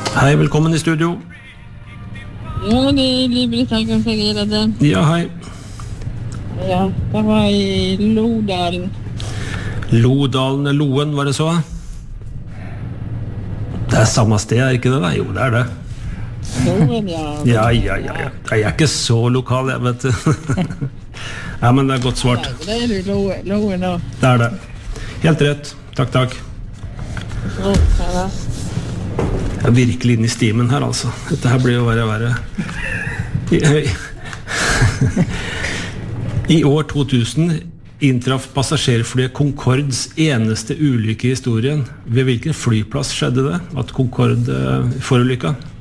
Hei, velkommen i studio. Ja, det Liv-Britt Hagen Segerede. Ja, hei. Ja, det var i Lodalen. Lodalen, Loen, var det så? Det samme sted, ikke det da? Jo, det det. Loen, ja. Ja. Jeg ikke så lokal, jeg vet det. Ja, men det godt svart. Ja, det du Loen da. Det det. Helt rett. Takk. Ja, ja. Jeg virkelig inne i stimen her, altså. Dette her blir jo verre. I år 2000 inntraff passasjerflyet Concords eneste ulykke i historien. Ved hvilken flyplass skjedde det? At Concorde forulykket?